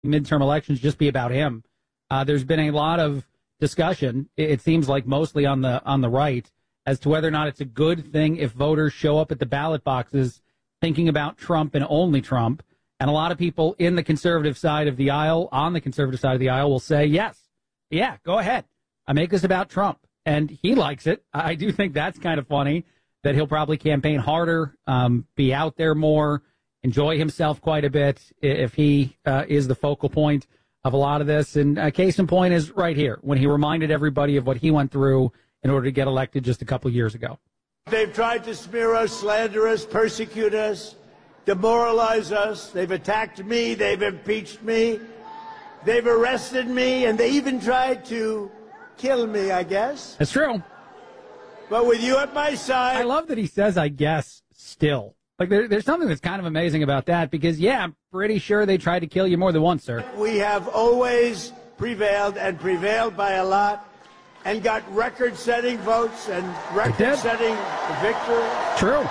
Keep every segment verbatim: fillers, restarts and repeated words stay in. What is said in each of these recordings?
midterm elections just be about him. Uh, there's been a lot of discussion, it seems like mostly on the on the right, as to whether or not it's a good thing if voters show up at the ballot boxes thinking about Trump and only Trump. And a lot of people in the conservative side of the aisle, on the conservative side of the aisle, will say, yes, yeah, go ahead. I make this about Trump. And he likes it. I do think that's kind of funny that he'll probably campaign harder, um, be out there more, enjoy himself quite a bit if he uh, is the focal point of a lot of this. And uh, case in point is right here, when he reminded everybody of what he went through in order to get elected just a couple years ago. They've tried to smear us, slander us, persecute us, demoralize us. They've attacked me. They've impeached me. They've arrested me, and they even tried to kill me, I guess. That's true. But with you at my side. I love that he says, I guess, still. Like, there, there's something that's kind of amazing about that, because, yeah, I'm pretty sure they tried to kill you more than once, sir. We have always prevailed, and prevailed by a lot, and got record-setting votes and record-setting victory. True.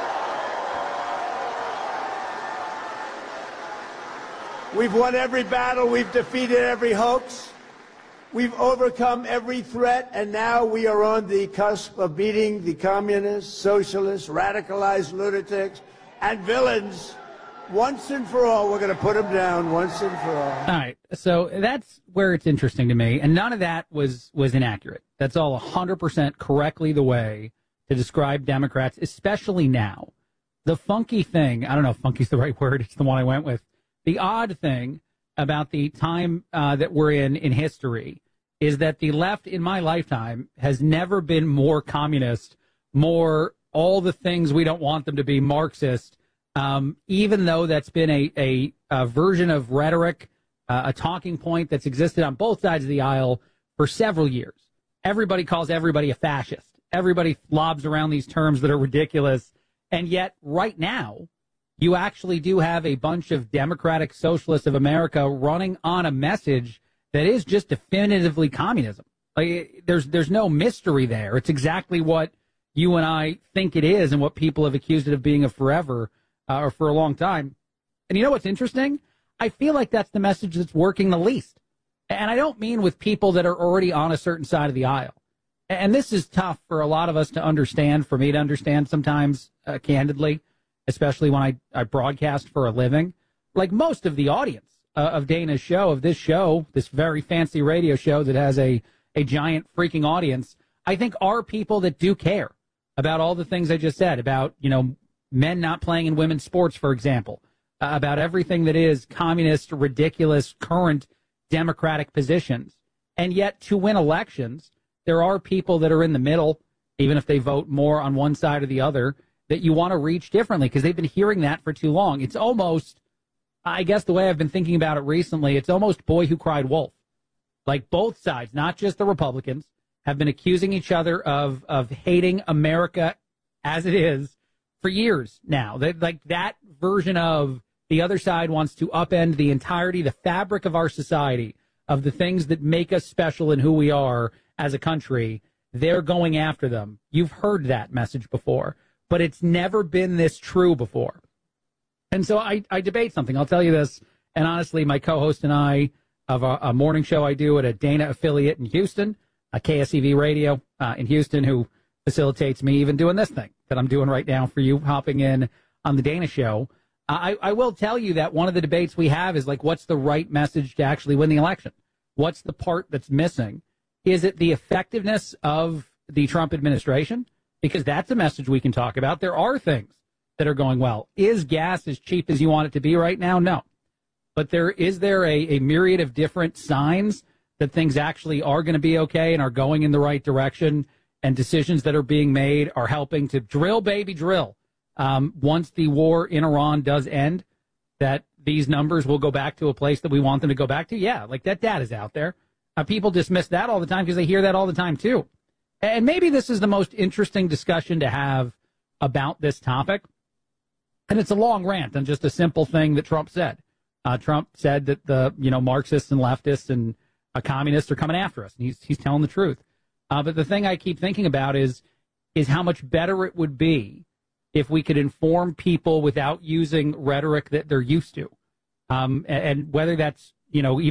We've won every battle. We've defeated every hoax. We've overcome every threat, and now we are on the cusp of beating the communists, socialists, radicalized lunatics, and villains once and for all. We're going to put them down once and for all. All right. So that's where it's interesting to me. And none of that was, was inaccurate. That's all one hundred percent correctly the way to describe Democrats, especially now. The funky thing, I don't know if funky's the right word, it's the one I went with. The odd thing about the time uh, that we're in in history is that the left in my lifetime has never been more communist, more all the things we don't want them to be, Marxist, um, even though that's been a, a, a version of rhetoric, uh, a talking point that's existed on both sides of the aisle for several years. Everybody calls everybody a fascist. Everybody lobs around these terms that are ridiculous. And yet right now, you actually do have a bunch of Democratic Socialists of America running on a message that is just definitively communism. Like, there's there's no mystery there. It's exactly what you and I think it is, and what people have accused it of being of forever uh, or for a long time. And you know what's interesting? I feel like that's the message that's working the least. And I don't mean with people that are already on a certain side of the aisle. And this is tough for a lot of us to understand, for me to understand sometimes, uh, candidly, especially when I, I broadcast for a living. Like most of the audience uh, of Dana's show, of this show, this very fancy radio show that has a, a giant freaking audience, I think are people that do care about all the things I just said, about, you know, men not playing in women's sports, for example, uh, about everything that is communist, ridiculous, current Democratic positions. And yet to win elections, there are people that are in the middle, even if they vote more on one side or the other, that you want to reach differently because they've been hearing that for too long. It's almost, I guess the way I've been thinking about it recently, it's almost boy who cried wolf. Like both sides, not just the Republicans, have been accusing each other of, of hating America as it is for years now. They, like that version of the other side wants to upend the entirety, the fabric of our society, of the things that make us special and who we are as a country. They're going after them. You've heard that message before, but it's never been this true before. And so I, I debate something. I'll tell you this, and honestly, my co-host and I of a, a morning show I do at a Dana affiliate in Houston, a K S E V radio uh, in Houston, who facilitates me even doing this thing that I'm doing right now for you, hopping in on the Dana show. I, I will tell you that one of the debates we have is like, what's the right message to actually win the election? What's the part that's missing? Is it the effectiveness of the Trump administration? Because that's a message we can talk about. There are things that are going well. Is gas as cheap as you want it to be right now? No. But there is there a, a myriad of different signs that things actually are going to be okay and are going in the right direction, and decisions that are being made are helping to drill, baby, drill. Um, once the war in Iran does end, that these numbers will go back to a place that we want them to go back to. Yeah, like that data's out there. Uh, people dismiss that all the time because they hear that all the time, too. And maybe this is the most interesting discussion to have about this topic. And it's a long rant on just a simple thing that Trump said. Uh, Trump said that the, you know, Marxists and leftists and uh, communists are coming after us. And he's, he's telling the truth. Uh, but the thing I keep thinking about is, is how much better it would be if we could inform people without using rhetoric that they're used to. Um, and, and whether that's you know,